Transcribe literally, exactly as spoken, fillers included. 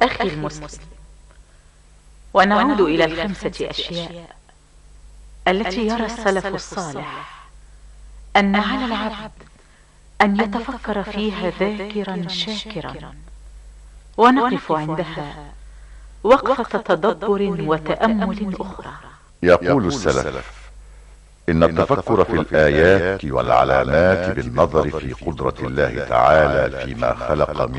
أخي المسلم، ونعود إلى الخمسة أشياء التي يرى السلف الصالح أن على العبد أن يتفكر فيها ذاكرا شاكرا، ونقف عندها وقفة تدبر وتأمل أخرى. يقول السلف: إن التفكر في الآيات والعلامات بالنظر في قدرة الله تعالى فيما خلق من